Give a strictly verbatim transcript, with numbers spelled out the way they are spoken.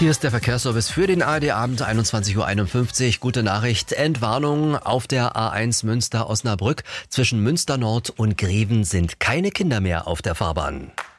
Hier ist der Verkehrsservice für den A R D-Abend, einundzwanzig Uhr einundfünfzig. Gute Nachricht, Entwarnung auf der A eins Münster-Osnabrück. Zwischen Münster Nord und Greven sind keine Kinder mehr auf der Fahrbahn.